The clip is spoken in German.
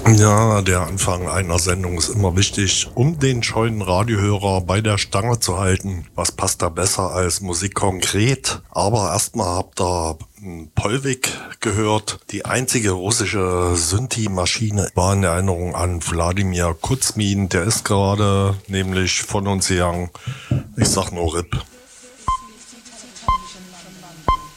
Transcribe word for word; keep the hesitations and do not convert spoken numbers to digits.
Ja, der Anfang einer Sendung ist immer wichtig, um den scheuen Radiohörer bei der Stange zu halten. Was passt da besser als Musik konkret? Aber erstmal habt ihr Polvik gehört. Die einzige russische Synthi-Maschine war in Erinnerung an Wladimir Kuzmin. Der ist gerade nämlich von uns gegangen. Ich sag nur R I P.